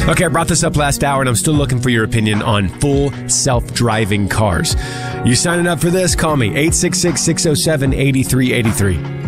Okay, I brought this up last hour, and I'm still looking for your opinion on full self-driving cars. You signing up for this? Call me, 866-607-8383.